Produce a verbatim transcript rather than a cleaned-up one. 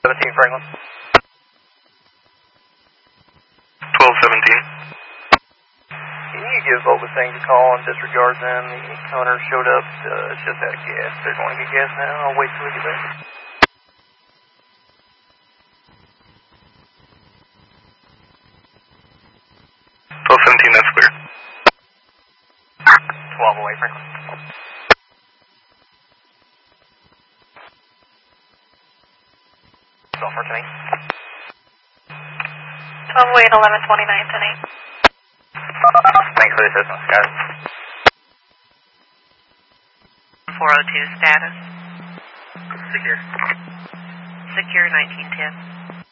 seventeen Franklin. twelve seventeen. Can you give Boba Things a call and disregard them? The owner showed up, uh, it's just out of gas. They're going to get gas now. I'll wait till we get back. twelve seventeen, that's clear. twelve away, Franklin. twelve for tonight. twelve away at eleven twenty-nine tonight. Thanks for the assistance, guys. four oh two status. Secure. Secure nineteen ten.